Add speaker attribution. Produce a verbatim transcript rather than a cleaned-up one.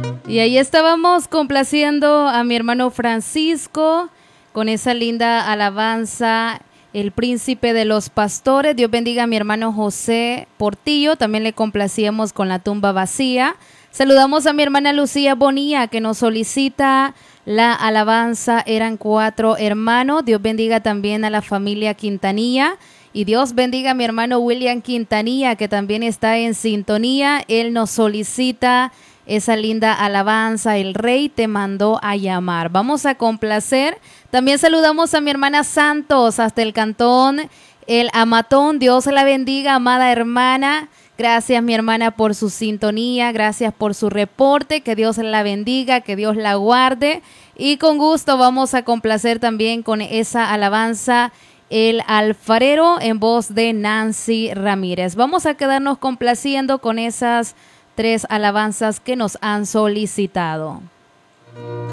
Speaker 1: Y ahí estábamos complaciendo a mi hermano Francisco con esa linda alabanza, El Príncipe de los Pastores. Dios bendiga a mi hermano José Portillo, también le complacíamos con La Tumba Vacía. Saludamos a mi hermana Lucía Bonilla, que nos solicita la alabanza Eran Cuatro Hermanos. Dios bendiga también a la familia Quintanilla. Y Dios bendiga a mi hermano William Quintanilla, que también está en sintonía. Él nos solicita esa linda alabanza, El Rey te mandó a llamar. Vamos a complacer. También saludamos a mi hermana Santos, hasta el cantón El Amatón. Dios la bendiga, amada hermana. Gracias, mi hermana, por su sintonía. Gracias por su reporte. Que Dios la bendiga, que Dios la guarde. Y con gusto vamos a complacer también con esa alabanza, El Alfarero, en voz de Nancy Ramírez. Vamos a quedarnos complaciendo con esas tres alabanzas que nos han solicitado.